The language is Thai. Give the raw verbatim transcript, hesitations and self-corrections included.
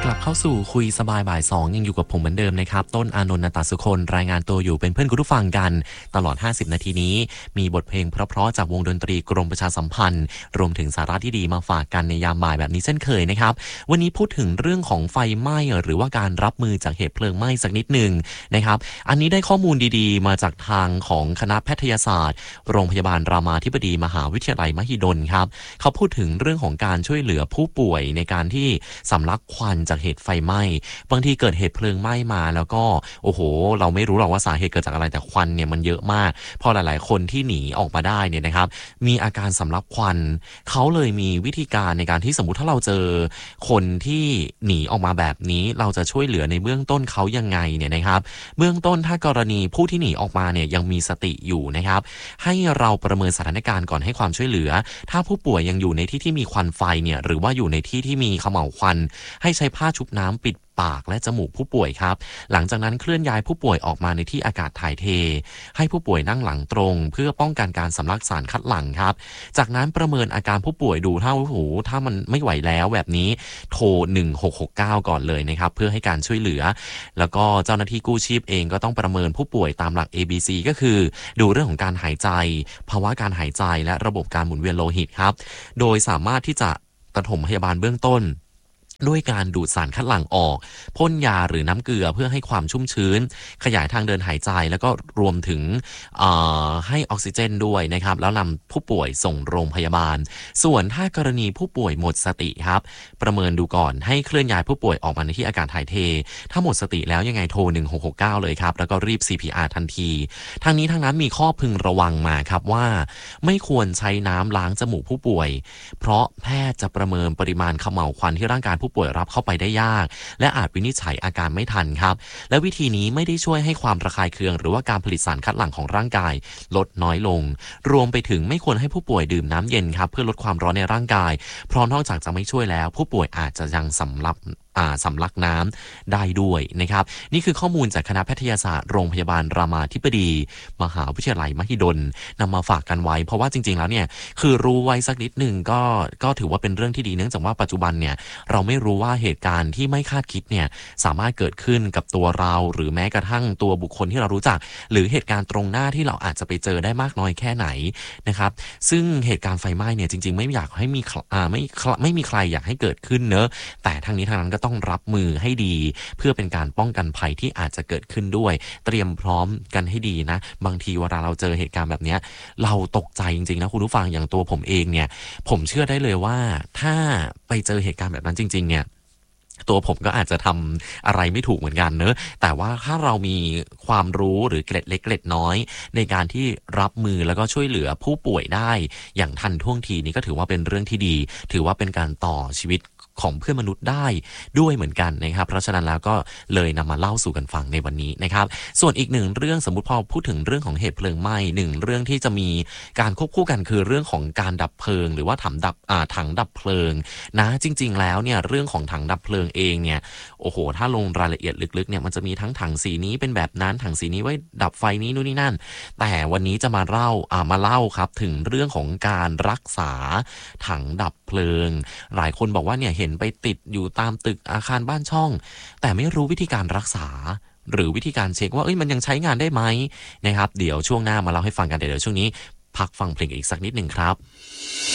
กลับเข้าสู่คุยสบายบ่ายสองยังอยู่กับผมเหมือนเดิมนะครับต้นอานนท์ นตสุคนรายงานตัวอยู่เป็นเพื่อนคุณผู้ฟังกันตลอดห้าสิบนาทีนี้มีบทเพลงเพราะๆจากวงดนตรีกรมประชาสัมพันธ์รวมถึงสาระที่ดีมาฝากกันในยามบ่ายแบบนี้เช่นเคยนะครับวันนี้พูดถึงเรื่องของไฟไหม้หรือว่าการรับมือจากเหตุเพลิงไหม้สักนิดหนึ่งนะครับอันนี้ได้ข้อมูลดีๆมาจากทางของคณะแพทยศาสตร์โรงพยาบาลรามาธิบดีมหาวิทยาลัยมหิดลครับเขาพูดถึงเรื่องของการช่วยเหลือผู้ป่วยในการที่สำลักควันจากเหตุไฟไหม้บางทีเกิดเหตุเพลิงไหม้มาแล้วก็โอ้โหเราไม่รู้หรอกว่าสาเหตุเกิดจากอะไรแต่ควันเนี่ยมันเยอะมากพอหลายๆคนที่หนีออกมาได้เนี่ยนะครับมีอาการสำลักควันเขาเลยมีวิธีการในการที่สมมุติถ้าเราเจอคนที่หนีออกมาแบบนี้เราจะช่วยเหลือในเบื้องต้นเขายังไงเนี่ยนะครับเบื้องต้นถ้ากรณีผู้ที่หนีออกมาเนี่ยยังมีสติอยู่นะครับให้เราประเมินสถานการณ์ก่อนให้ความช่วยเหลือถ้าผู้ป่วยยังอยู่ในที่ที่มีควันไฟเนี่ยหรือว่าอยู่ในที่ที่มีเขม่าวควันให้ใช้ผ้าชุบน้ำปิดปากและจมูกผู้ป่วยครับหลังจากนั้นเคลื่อนย้ายผู้ป่วยออกมาในที่อากาศถ่ายเทให้ผู้ป่วยนั่งหลังตรงเพื่อป้องกันการสำลักสารคัดหลั่งครับจากนั้นประเมินอาการผู้ป่วยดูถ้าโอ้โหถ้ามันไม่ไหวแล้วแบบนี้โทรหนึ่งหกหกเก้าก่อนเลยนะครับเพื่อให้การช่วยเหลือแล้วก็เจ้าหน้าที่กู้ชีพเองก็ต้องประเมินผู้ป่วยตามหลัก เอ บี ซี ก็คือดูเรื่องของการหายใจภาวะการหายใจและระบบการหมุนเวียนโลหิตครับโดยสามารถที่จะปฐมพยาบาลเบื้องต้นด้วยการดูดสารคัดหลั่งออกพ่นยาหรือน้ำเกลือเพื่อให้ความชุ่มชื้นขยายทางเดินหายใจแล้วก็รวมถึงให้ออกซิเจนด้วยนะครับแล้วนำผู้ป่วยส่งโรงพยาบาลส่วนถ้ากรณีผู้ป่วยหมดสติครับประเมินดูก่อนให้เคลื่อนย้ายผู้ป่วยออกมาในที่อากาศถ่ายเทถ้าหมดสติแล้วยังไงโทรหนึ่งหกหกเก้าเลยครับแล้วก็รีบ ซี พี อาร์ ทันทีทางนี้ทางนั้นมีข้อพึงระวังมาครับว่าไม่ควรใช้น้ำล้างจมูกผู้ป่วยเพราะแพทย์จะประเมินปริมาณเขม่าวควันที่ร่างกายผู้ป่วยรับเข้าไปได้ยากและอาจวินิจฉัยอาการไม่ทันครับและวิธีนี้ไม่ได้ช่วยให้ความระคายเคืองหรือว่าการผลิตสารคัดหลั่งของร่างกายลดน้อยลงรวมไปถึงไม่ควรให้ผู้ป่วยดื่มน้ำเย็นครับเพื่อลดความร้อนในร่างกายเพราะนอกจากจะไม่ช่วยแล้วผู้ป่วยอาจจะยังสำลักอ่าสำลักน้ำได้ด้วยนะครับนี่คือข้อมูลจากคณะแพทยศาสตร์โรงพยาบาลรามาธิบดีมหาวิทยาลัยมหิดลนำมาฝากกันไว้เพราะว่าจริงๆแล้วเนี่ยคือรู้ไว้สักนิดหนึ่งก็ก็ถือว่าเป็นเรื่องที่ดีเนื่องจากว่าปัจจุบันเนี่ยเราไม่รู้ว่าเหตุการณ์ที่ไม่คาดคิดเนี่ยสามารถเกิดขึ้นกับตัวเราหรือแม้กระทั่งตัวบุคคลที่เรารู้จักหรือเหตุการณ์ตรงหน้าที่เราอาจจะไปเจอได้มากน้อยแค่ไหนนะครับซึ่งเหตุการณ์ไฟไหม้เนี่ยจริงๆไม่อยากให้มีอ่าไม่ไม่มีใครอยากให้เกิดขึ้นเนอะแต่ทางนี้ทางนั้นก็ต้องรับมือให้ดีเพื่อเป็นการป้องกันภัยที่อาจจะเกิดขึ้นด้วยเตรียมพร้อมกันให้ดีนะบางทีเวลาเราเจอเหตุการณ์แบบนี้เราตกใจจริงๆนะคุณผู้ฟังอย่างตัวผมเองเนี่ยผมเชื่อได้เลยว่าถ้าไปเจอเหตุการณ์แบบนั้นจริงๆเนี่ยตัวผมก็อาจจะทำอะไรไม่ถูกเหมือนกันเนอะแต่ว่าถ้าเรามีความรู้หรือเกร็ดเล็กเกร็ดน้อยในการที่รับมือแล้วก็ช่วยเหลือผู้ป่วยได้อย่างทันท่วงทีนี้ก็ถือว่าเป็นเรื่องที่ดีถือว่าเป็นการต่อชีวิตของเพื่อนมนุษย์ได้ด้วยเหมือนกันนะครับเพราะฉะนั้นแล้วก็เลยนำมาเล่าสู่กันฟังในวันนี้นะครับส่วนอีกหนึ่งเรื่องสมมุติพอพูดถึงเรื่องของเหตุเพลิงไหม้หนึ่งเรื่องที่จะมีการควบคู่กันคือเรื่องของการดับเพลิงหรือว่าถังดับอ่าถังดับเพลิงนะจริงๆแล้วเนี่ยเรื่องของถังดับเพลิงเองเนี่ยโอ้โหถ้าลงรายละเอียดลึกๆเนี่ยมันจะมีทั้งถังสีนี้เป็นแบบนั้นถังสีนี้ไว้ดับไฟนี้นู่นนี่นั่นแต่วันนี้จะมาเล่าอ่ามาเล่าครับถึงเรื่องของการรักษาถังดับเพลิงหลายคนบอกว่าเนี่ยเห็นไปติดอยู่ตามตึกอาคารบ้านช่องแต่ไม่รู้วิธีการรักษาหรือวิธีการเช็คว่าเอ้ยมันยังใช้งานได้ไหมนะครับเดี๋ยวช่วงหน้ามาเล่าให้ฟังกันเดี๋ยวช่วงนี้พักฟังเพลงอีกสักนิดหนึ่งครับ